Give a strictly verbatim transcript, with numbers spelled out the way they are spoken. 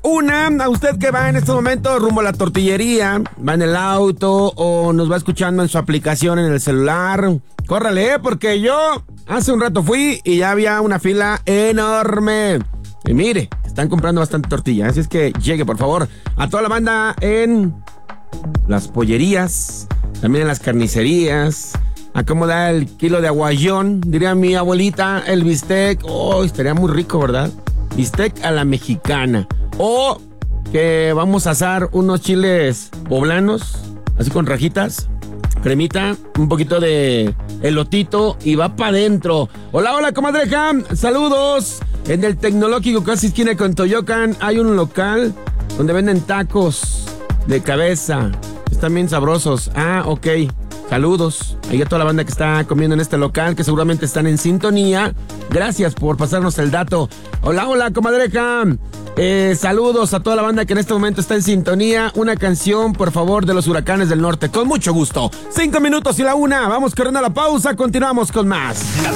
una. A usted que va en este momento rumbo a la tortillería, va en el auto o nos va escuchando en su aplicación en el celular, córrale, porque yo hace un rato fui y ya había una fila enorme. Y mire, están comprando bastante tortilla, así es que llegue, por favor, a toda la banda en las pollerías, también en las carnicerías. A cómo da el kilo de aguayón, diría mi abuelita, el bistec. Oh, estaría muy rico, ¿verdad? Bistec a la mexicana. O que vamos a asar unos chiles poblanos, así con rajitas, cremita, un poquito de elotito y va para adentro. Hola, hola, comadreja, saludos. En el Tecnológico, casi esquina con Toyocan, hay un local donde venden tacos de cabeza. Están bien sabrosos. Ah, ok. Saludos ahí a toda la banda que está comiendo en este local, que seguramente están en sintonía. Gracias por pasarnos el dato. Hola, hola, comadreja. Eh, saludos a toda la banda que en este momento está en sintonía. Una canción, por favor, de los Huracanes del Norte. Con mucho gusto. Cinco minutos y la una. Vamos corriendo a la pausa. Continuamos con más.